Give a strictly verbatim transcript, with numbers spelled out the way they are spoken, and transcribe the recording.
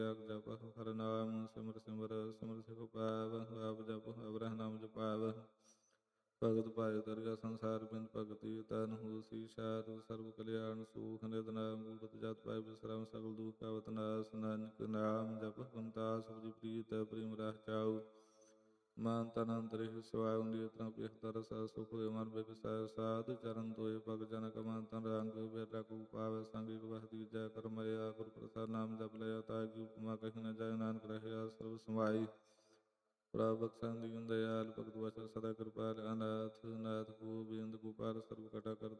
ਜਪ ਜਪ ਹਰਿ ਨਾਮ ਸਿਮਰ ਸਿਮਰ ਸਿਮਰ ਸਿਖ ਪਾਵ ਆਪ ਜਪ ਅਵਰਹ ਨਾਮ ਜਪਾਵ ਭਗਤ ਭਾਇ ਦਰਗਾ ਸੰਸਾਰ ਬਿਨ ਭਗਤੀ ਤਨ ਹੋਸੀ ਸ਼ਾਦ ਸਰਬ ਕਲਿਆਣ ਸੂਖ ਨਿਤ ਨਾਮ ਗੂੜਤ ਜਤ ਪਾਇ ਬਿਸਰਾਮ ਸਗਲ ਦੁਖ ਆਵਤ ਨਾਸ ਨਾਨਕ ਨਾਮ ਜਪ ਹੰਤਾ ਸਬਦੀ ਪ੍ਰੀਤ ਪ੍ਰੇਮ ਰਾਹ ਚਾਉ ਮਾਨ ਤਨ ਅੰਤਰਿ ਸਵਾਇ ਉਂਦੀ ਤਨ ਪਿਖ ਦਰ ਸਾ ਸੁਖ ਦੇ ਮਨ ਬਿਕ ਸਾ ਸਾਧ ਚਰਨ ਤੋਏ ਭਗ ਜਨ ਕਮਾਨ ਤਨ ਰੰਗ ਵੇਲਾ ਕੂ ਪਾਵੈ ਸੰਗਿਕ ਵਹਦੀ ਜੈ ਕਰਮਇਆ ਗੁਰ ਪ੍ਰਸਾਦ ਨਾਮ ਜਪ ਲਿਆ ਤਾ ਕੀ ਉਪਮਾ ਕਹੀ ਨ ਜਾਇ ਨਾਨਕ ਰਹਿਆ ਸਰਬ ਸਮਾਈ ਪ੍ਰਭ ਬਖਸ਼ਣ ਦੀਨ ਦਇਆਲ ਭਗਤ ਵਚਨ ਸਦਾ ਕਿਰਪਾਲ ਅਨਾਥ ਨਾਥ ਗੋਬਿੰਦ ਗੋਪਾਲ ਸਰਬ ਕਟਾ ਕਰਤਾ